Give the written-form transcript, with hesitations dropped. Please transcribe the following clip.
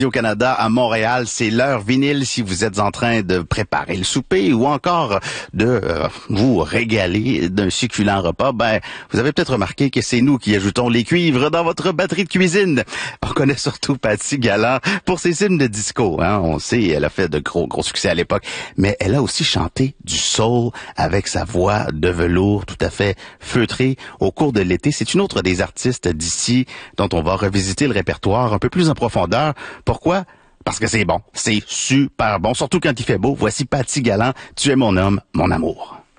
Au Canada, à Montréal, c'est l'heure vinyle si vous êtes en train de préparer le souper ou encore de vous régaler d'un succulent repas. Vous avez peut-être remarqué que c'est nous qui ajoutons les cuivres dans votre batterie de cuisine. On connaît surtout Patty Gallant pour ses hymnes de disco. On sait, elle a fait de gros succès à l'époque, mais elle a aussi chanté du soul avec sa voix de velours tout à fait feutrée au cours de l'été. C'est une autre des artistes d'ici dont on va revisiter le répertoire un peu plus en profondeur. Pourquoi? Parce que c'est bon. C'est super bon. Surtout quand il fait beau. Voici Patty Gallant. Tu es mon homme, mon amour.